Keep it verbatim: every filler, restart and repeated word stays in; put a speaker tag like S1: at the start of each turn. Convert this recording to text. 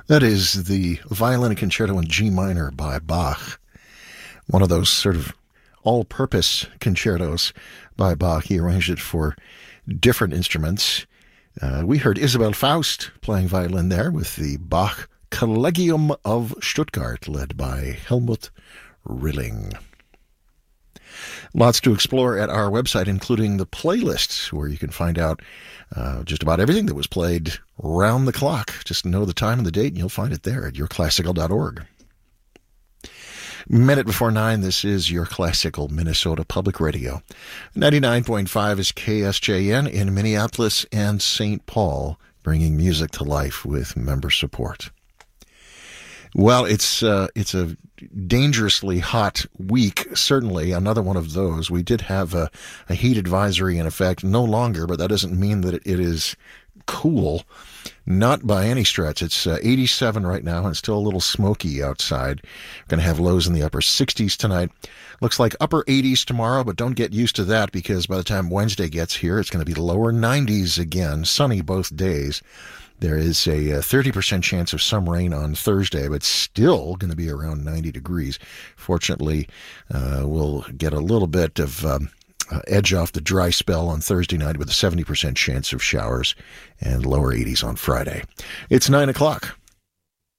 S1: That is the Violin Concerto in G minor by Bach. One of those sort of all-purpose concertos by Bach. He arranged it for different instruments. Uh, we heard Isabel Faust playing violin there with the Bach Collegium of Stuttgart, led by Helmut Rilling. Lots to explore at our website, including the playlists, where you can find out uh, just about everything that was played round the clock. Just know the time and the date, and you'll find it there at your classical dot org. Minute before nine, this is Your Classical Minnesota Public Radio. ninety-nine point five is K S J N in Minneapolis and Saint Paul, bringing music to life with member support. Well, it's uh, it's a dangerously hot week, certainly. Another one of those. We did have a, a heat advisory in effect, no longer, but that doesn't mean that it is cool. Not by any stretch. It's uh, eighty-seven right now, and it's still a little smoky outside. We're going to have lows in the upper sixties tonight. Looks like upper eighties tomorrow, but don't get used to that, because by the time Wednesday gets here, it's going to be lower nineties again. Sunny both days. There is a thirty percent chance of some rain on Thursday, but still going to be around ninety degrees. Fortunately, uh, we'll get a little bit of um, uh, edge off the dry spell on Thursday night with a seventy percent chance of showers and lower eighties on Friday. It's nine o'clock.